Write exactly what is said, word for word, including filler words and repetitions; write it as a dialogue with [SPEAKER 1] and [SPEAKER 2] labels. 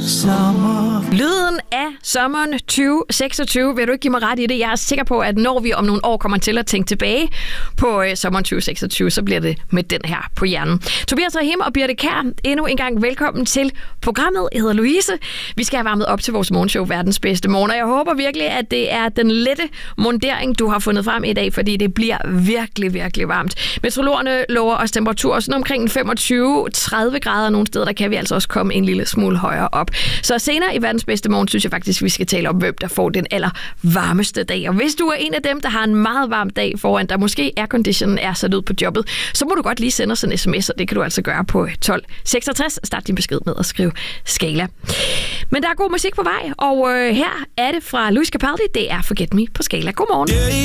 [SPEAKER 1] sommer.
[SPEAKER 2] Lyden af sommeren tyve seksogtyve, vil du ikke give mig ret i det? Jeg er sikker på, at når vi om nogle år kommer til at tænke tilbage på øh, sommeren tyve seksogtyve, så bliver det med den her på hjernen. Tobias Rahim og Birte Kjær, endnu en gang velkommen til programmet. Jeg hedder Louise. Vi skal have varmet op til vores morgenshow, Verdens Bedste Morgen, og jeg håber virkelig, at det er den lette mundering, du har fundet frem i dag, fordi det bliver virkelig, virkelig varmt. Meteorologerne lover os temperaturer sådan omkring femogtyve til tredive grader nogle steder, der kan vi altså også komme en lille smule højere op. Så senere i Verdens Bedste Morgen, synes jeg faktisk, vi skal tale om, hvem der får den aller varmeste dag. Og hvis du er en af dem, der har en meget varm dag foran, der måske airconditionen er sat ud på jobbet, så må du godt lige sende os en sms, og det kan du altså gøre på tolv seksogtres. Start din besked med at skrive Skala. Men der er god musik på vej, og øh, her er det fra Lewis Capaldi. Det er Forget Me på Skala. Godmorgen.